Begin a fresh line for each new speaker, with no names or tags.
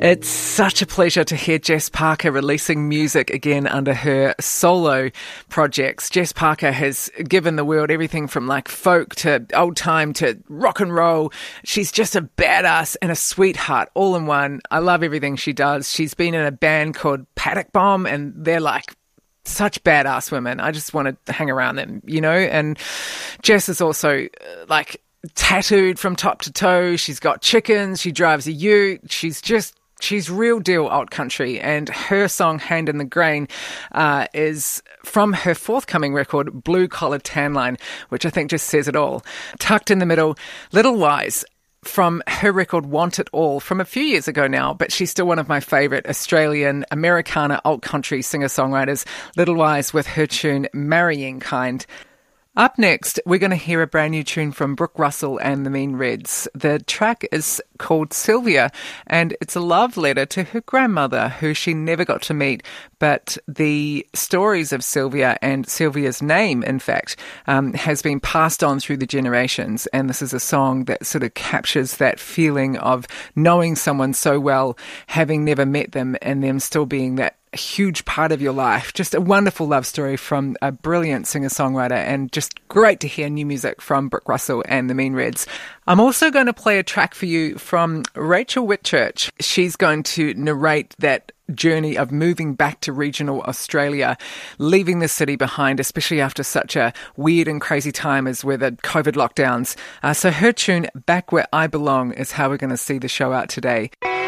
It's such a pleasure to hear Jess Parker releasing music again under her solo projects. Jess Parker has given the world everything from like folk to old time to rock and roll. She's just a badass and a sweetheart all in one. I love everything she does. She's been in a band called Paddock Bomb and they're like such badass women. I just want to hang around them, you know? And Jess is also like tattooed from top to toe. She's got chickens. She drives a ute. She's real deal alt country, and her song Hand in the Grain is from her forthcoming record Blue Collar Tan Line, which I think just says it all. Tucked in the middle, Little Wise from her record Want It All from a few years ago now, but she's still one of my favourite Australian Americana alt country singer-songwriters, Little Wise with her tune Marrying Kind. Up next, we're going to hear a brand new tune from Brooke Russell and the Mean Reds. The track is called Sylvia, and it's a love letter to her grandmother, who she never got to meet. But the stories of Sylvia and Sylvia's name, in fact, has been passed on through the generations. And this is a song that sort of captures that feeling of knowing someone so well, having never met them, and them still being that a huge part of your life. Just a wonderful love story from a brilliant singer-songwriter, and just great to hear new music from Brooke Russell and the Mean Reds. I'm also going to play a track for you from Rachel Whitchurch. She's going to narrate that journey of moving back to regional Australia, leaving the city behind, especially after such a weird and crazy time as with the COVID lockdowns. So her tune, Back Where I Belong, is how we're going to see the show out today.